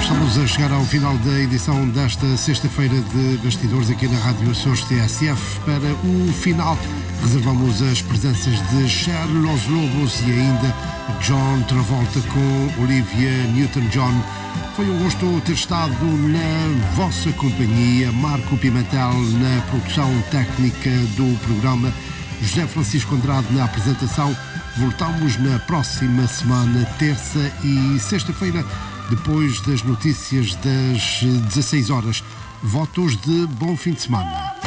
Estamos a chegar ao final da edição desta sexta-feira de Bastidores aqui na Rádio Açores TSF. Para o final, reservamos as presenças de Cher Los Lobos e ainda John Travolta com Olivia Newton-John. Foi um gosto ter estado na vossa companhia. Marco Pimentel na produção técnica do programa, José Francisco Andrade na apresentação. Voltamos na próxima semana, terça e sexta-feira, depois das notícias das 16 horas. Votos de bom fim de semana.